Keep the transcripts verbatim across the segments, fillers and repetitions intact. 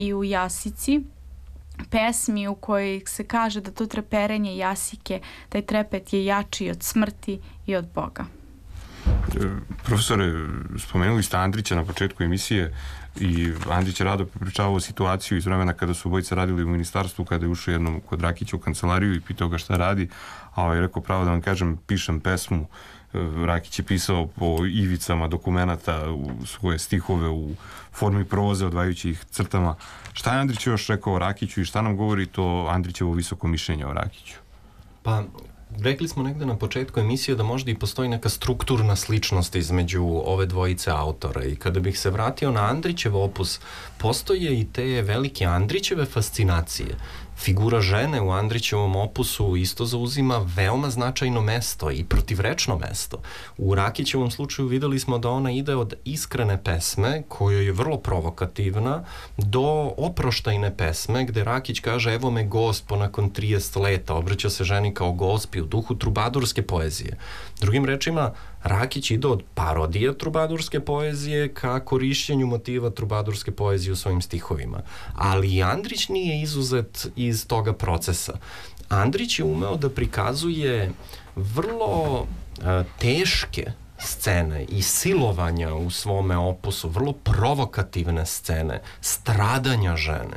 i u Jasici, pesmi u kojoj se kaže da to treperenje jasike, taj trepet je jači od smrti i od Boga. Profesore, spomenuli ste Andrića na početku emisije i Andrić je rado pričavao situaciju iz vremena kada su obojica radili u ministarstvu, kada je ušao jednom kod Rakića u kancelariju i pitao ga šta radi, a ovaj rekao, pravo da vam kažem, pišem pesmu. Rakić je pisao po ivicama dokumenata u svoje stihove u formi proze, odvajajući ih crtama. Šta je Andrić još rekao o Rakiću i šta nam govori to Andrićevo visoko mišljenje o Rakiću? Pa, rekli smo negde na početku emisije da možda i postoji neka strukturna sličnost između ove dvojice autora i kada bih se vratio na Andrićev opus, postoje i te velike Andrićeve fascinacije. Figura žene u Andrićevom opusu isto zauzima veoma značajno mesto i protivrečno mesto. U Rakićevom slučaju videli smo da ona ide od iskrene pesme, koja je vrlo provokativna, do oproštajne pesme, gde Rakić kaže evo me gospo nakon trideset leta, obraća se ženi kao gospi u duhu trubadurske poezije. Drugim rečima, Rakić ide od parodije trubadurske poezije ka korišćenju motiva trubadurske poezije u svojim stihovima. Ali i Andrić nije izuzet iz toga procesa. Andrić je umeo da prikazuje vrlo a, teške scene i silovanja u svome opusu, vrlo provokativne scene, stradanja žene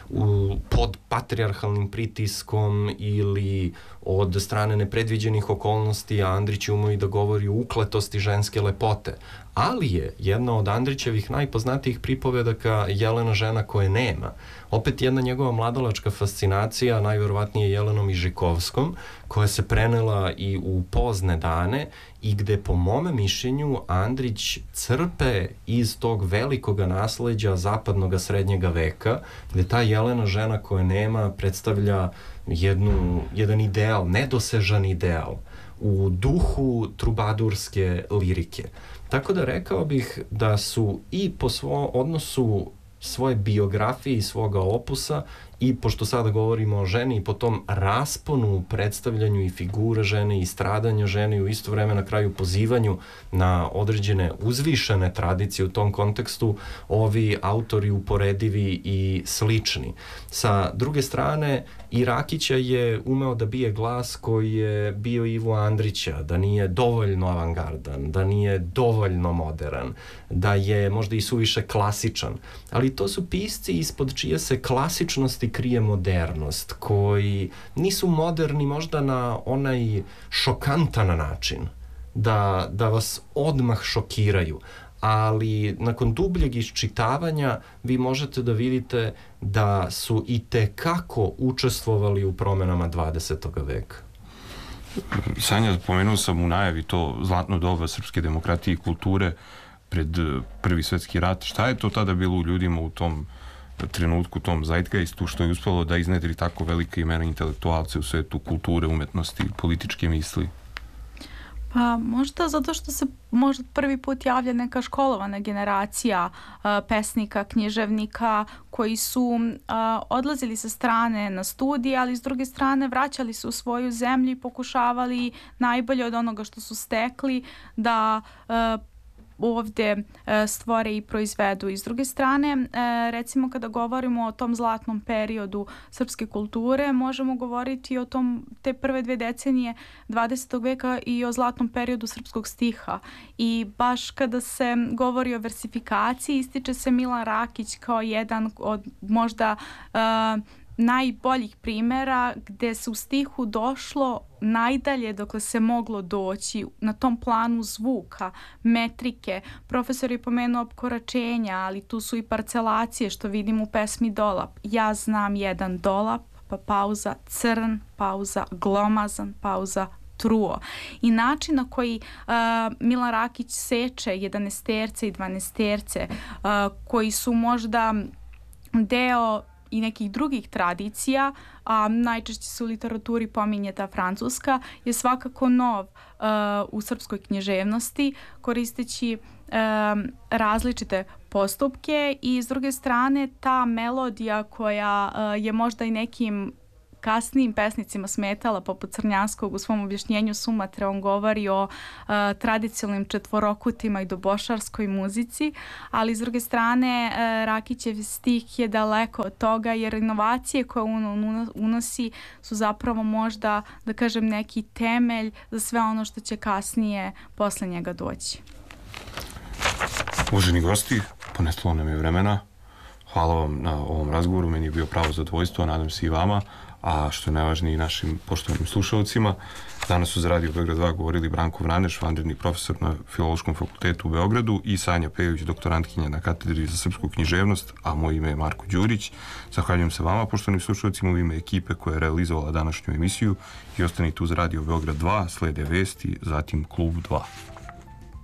u, pod patrijarhalnim pritiskom ili od strane nepredviđenih okolnosti, a Andrić je umeo i da govori o ukletosti ženske lepote. Ali je jedna od Andrićevih najpoznatijih pripovedaka Jelena, žena koje nema. Opet jedna njegova mladalačka fascinacija, najverovatnije Jelenom Ižikovskom, koja se prenela i u pozne dane i gde, po mome mišljenju, Andrić crpe iz tog velikoga nasleđa zapadnog srednjega veka, gde ta Jelena, žena koja nema, predstavlja jednu, jedan ideal, nedosežan ideal u duhu trubadurske lirike. Tako da rekao bih da su i po svom odnosu svoje biografije i svoga opusa i pošto sada govorimo o ženi i po tom rasponu, predstavljanju i figure žene i stradanja žene i u isto vreme na kraju pozivanju na određene uzvišene tradicije u tom kontekstu, ovi autori uporedivi i slični. Sa druge strane, i Rakića je umeo da bije glas koji je bio Ivo Andrića, da nije dovoljno avangardan, da nije dovoljno modern, da je možda i suviše klasičan. Ali to su pisci ispod čije se klasičnosti krije modernost, koji nisu moderni možda na onaj šokantan način, da, da vas odmah šokiraju, ali nakon dubljeg iščitavanja vi možete da vidite da su i tekako učestvovali u promenama dvadesetog veka. Sanja, pomenuo sam u najavi to zlatno doba srpske demokratije i kulture pred Prvi svetski rat. Šta je to tada bilo u ljudima u tom trenutku, tom zeitgeistu, što je uspelo da iznedri tako velike imena intelektualce u svetu kulture, umetnosti, političke misli? Pa možda zato što se možda prvi put javlja neka školovana generacija uh, pesnika, književnika koji su uh, odlazili sa strane na studije, ali s druge strane vraćali se u svoju zemlju i pokušavali najbolje od onoga što su stekli da uh, ovde e, stvore i proizvedu. I s druge strane, e, recimo kada govorimo o tom zlatnom periodu srpske kulture, možemo govoriti o tom te prve dve decenije dvadesetog veka i o zlatnom periodu srpskog stiha. I baš kada se govori o versifikaciji, ističe se Milan Rakić kao jedan od možda e, najboljih primjera gde se u stihu došlo najdalje dokle se moglo doći na tom planu zvuka, metrike. Profesor je pomenuo opkoračenja, ali tu su i parcelacije što vidimo u pesmi Dolap. Ja znam jedan dolap, pa pauza crn, pauza glomazan, pauza truo. I način na koji uh, Milan Rakić seče jedanaesterce i dvanaesterce uh, koji su možda deo i nekih drugih tradicija, a najčešće se u literaturi pominje ta francuska, je svakako nov uh, u srpskoj književnosti, koristeći uh, različite postupke i s druge strane ta melodija koja uh, je možda i nekim kasnijim pesnicima smetala, poput Crnjanskog u svom objašnjenju Sumatre. On govori o uh, tradicionalnim četvorokutima i dobošarskoj muzici, ali s druge strane uh, Rakićev stih je daleko od toga, jer inovacije koje on unosi su zapravo možda, da kažem, neki temelj za sve ono što će kasnije posle njega doći. Uvaženi gosti, ponestalo nam je vremena. Hvala vam na ovom razgovoru, meni je bio pravo zadovoljstvo, nadam se i vama, a što je najvažnije i našim poštovanim slušalcima. Danas su za Radio Beograd dva govorili Branko Vraneš, vanredni profesor na Filološkom fakultetu u Beogradu, i Sanja Pejović, doktorantkinja na katedri za srpsku književnost, a moje ime je Marko Đurić. Zahvaljujem se vama, poštovanim slušalcima, u ime ekipe koja je realizovala današnju emisiju, i ostanite uz Radio Beograd dva, slede vesti, zatim Klub dva.